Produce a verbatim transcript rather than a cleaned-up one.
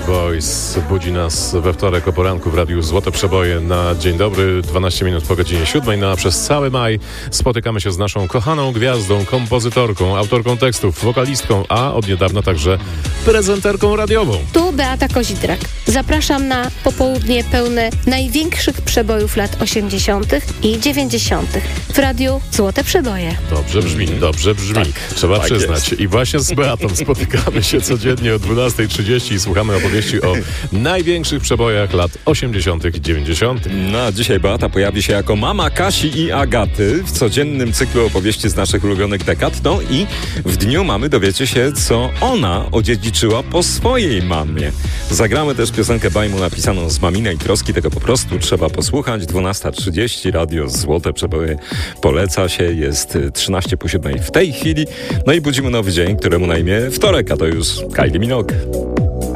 Boys budzi nas we wtorek o poranku w Radiu Złote Przeboje na dzień dobry, dwanaście minut po godzinie siódmej. No a przez cały maj spotykamy się z naszą kochaną gwiazdą, kompozytorką, autorką tekstów, wokalistką, a od niedawna także prezenterką radiową. Tu Beata Kozidrak. Zapraszam na popołudnie pełne największych przebojów lat osiemdziesiątych i dziewięćdziesiątych w Radiu Złote Przeboje. Dobrze brzmi, dobrze brzmi. Tak, Trzeba tak przyznać. Jest. I właśnie z Beatą spotykamy się codziennie o dwunasta trzydzieści i słuchamy opowieści o największych przebojach lat osiemdziesiątych i dziewięćdziesiątych. No a dzisiaj Beata pojawi się jako mama Kasi i Agaty w codziennym cyklu opowieści z naszych ulubionych dekad. No i w dniu mamy dowiecie się, co ona odziedziczyła po swojej mamie. Zagramy też piosenkę Bajmu napisaną z maminej troski, tego po prostu trzeba posłuchać. dwunasta trzydzieści, Radio Złote Przeboje poleca się, jest trzynaście po siódmej w tej chwili. No i budzimy nowy dzień, któremu na imię wtorek, a to już Kylie Minogue.